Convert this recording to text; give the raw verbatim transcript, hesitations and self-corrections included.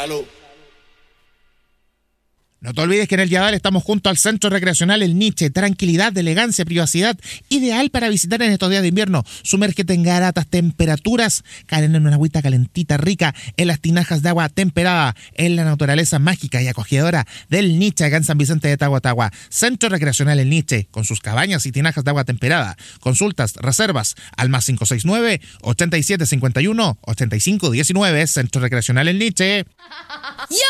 Salud. No te olvides que en el Yadal estamos junto al Centro Recreacional El Niche. Tranquilidad, elegancia, privacidad, ideal para visitar en estos días de invierno. Sumérgete en garatas temperaturas, caen en una agüita calentita, rica, en las tinajas de agua temperada, en la naturaleza mágica y acogedora del Niche, acá en San Vicente de Tahuatahua. Centro Recreacional El Niche, con sus cabañas y tinajas de agua temperada. Consultas, reservas, al más cinco seis nueve, ochenta y siete cincuenta y uno, ochenta y cinco diecinueve. Centro Recreacional El Niche. ¡Yo!